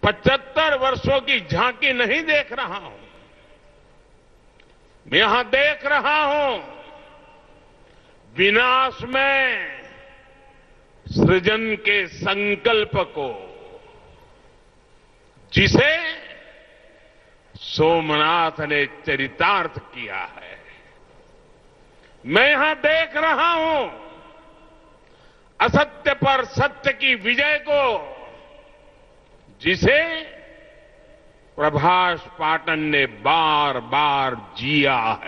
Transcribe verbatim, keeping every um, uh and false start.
पचहत्तर वर्षों की झांकी नहीं देख रहा हूं। मैं यहां देख रहा हूं विनाश में सृजन के संकल्प को, जिसे सोमनाथ ने चरितार्थ किया है। मैं यहां देख रहा हूं असत्य पर सत्य की विजय को, जिसे प्रभास पाटन ने बार बार जिया है।